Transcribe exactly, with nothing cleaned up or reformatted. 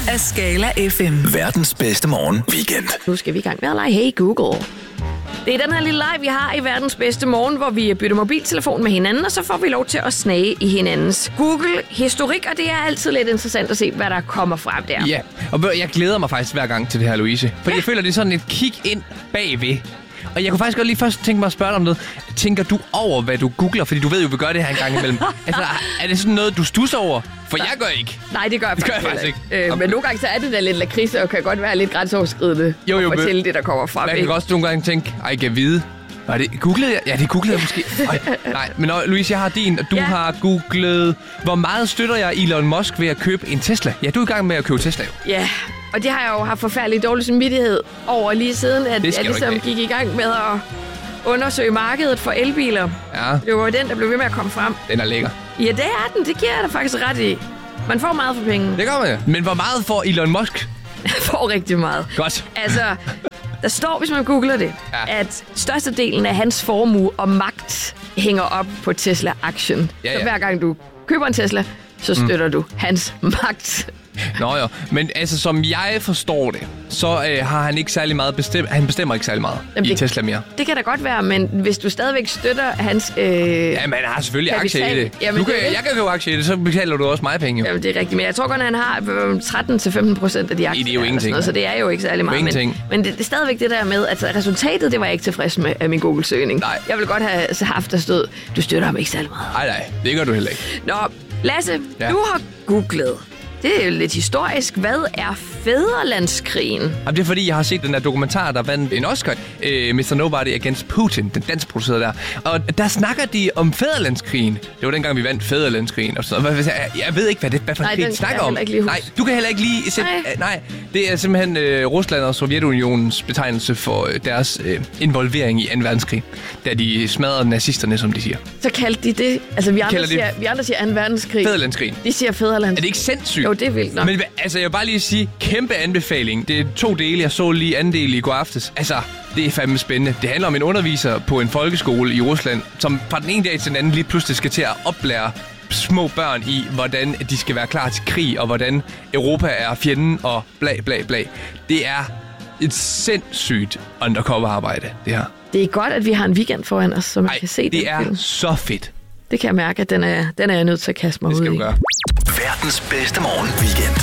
af Skala F M. Verdens bedste morgen weekend. Nu skal vi i gang med at lege Hey Google. Det er den her lille leg, vi har i verdens bedste morgen, hvor vi bytter mobiltelefon med hinanden, og så får vi lov til at snage i hinandens Google-historik, og det er altid lidt interessant at se, hvad der kommer frem der. Ja, og jeg glæder mig faktisk hver gang til det her, Louise. Fordi ja. jeg føler, det er sådan et kig ind bagved. Og jeg kunne faktisk godt lige først tænke mig at spørge dig om noget. Tænker du over, hvad du googler? Fordi du ved jo, vi gør det her en gang imellem. Altså, er det sådan noget, du stusser over? For jeg gør ikke. Nej, det gør jeg, det faktisk, gør jeg faktisk ikke. Øh, men nogle gange så er det da lidt lakridse, og kan godt være lidt grænseoverskridende jo, jo, at fortælle det, der kommer frem. Jeg kan også nogle gange tænke, ej, kan vide. Var det googlede jeg? Ja, det googlede jeg måske. Øj, nej, men Louise, jeg har din, og du ja. har googlet, hvor meget støtter jeg Elon Musk ved at købe en Tesla? Ja, du er i gang med at købe Tesla, jo. Ja, og det har jeg jo haft forfærdelig dårlig samvittighed over lige siden, at jeg ligesom gik i gang med at undersøge markedet for elbiler. Ja. Det var den, der blev ved med at komme frem. Den er lækker. Ja, det er den. Det giver jeg da faktisk ret i. Man får meget for penge. Det gør man ja. Men hvor meget får Elon Musk? får rigtig meget. Godt. Altså, der står, hvis man googler det, ja. at størstedelen af hans formue og magt hænger op på Tesla-aktien. Ja, ja. Så hver gang du køber en Tesla, så støtter mm. du hans magt. Nå jo, men altså som jeg forstår det, så øh, har han ikke særlig meget bestemt. Han bestemmer ikke særlig meget Jamen, i det, Tesla mere. Det kan da godt være, men hvis du stadigvæk støtter hans øh, ja, men han har selvfølgelig kapital. aktier i det. Jamen, du kan, det jeg kan købe aktier i det, så betaler du også meget penge. Jo. Jamen det er rigtigt, men jeg tror godt, at han har tretten til femten procent af de aktier. Det er jo ingenting. Noget, så det er jo ikke særlig meget. Men, men det, det er stadigvæk det der med, at resultatet, det var jeg ikke tilfreds med af min Google-søgning. Nej. Jeg ville godt have haft der stod, du støtter ham ikke særlig meget. Nej, nej, det gør du heller ikke. Nå, Lasse, ja. du har googlet. Det er jo lidt historisk. Hvad er Fædrelandskrigen? Jamen, det er fordi, jeg har set den der dokumentar, der vandt en Oscar, øh, mister Nobody Against Putin, den dansk producerede der. Og der snakker de om Fædrelandskrigen. Det var dengang, vi vandt Fædrelandskrigen. Og sådan. Jeg, jeg ved ikke, hvad det hvad for en krig de snakker om. Nej, du kan heller ikke lige sætte... Nej. nej, det er simpelthen øh, Rusland og Sovjetunionens betegnelse for øh, deres øh, involvering i anden verdenskrig. Da de smadrede nazisterne, som de siger. Så kaldte de det... Altså, vi andre, siger, vi andre siger anden verdenskrig. Fædrelandskrigen. De siger Fædrelandskrig. Er det ikke sindssygt? Jo, det er vildt nok. Men altså, jeg vil bare lige sige, kæmpe anbefaling. Det er to dele. Jeg så lige anden del i går aftes. Altså, det er fandme spændende. Det handler om en underviser på en folkeskole i Rusland, som fra den ene dag til den anden lige pludselig skal til at oplære små børn i, hvordan de skal være klar til krig, og hvordan Europa er fjenden, og bla bla bla. Det er et sindssygt undercover-arbejde, det her. Det er godt, at vi har en weekend foran os, så man Ej, kan se det. det er film. Så fedt. Det kan jeg mærke, at den er, den er jeg nødt til at kaste mig ud i. Det skal du gøre. Verdens bedste morgen weekend.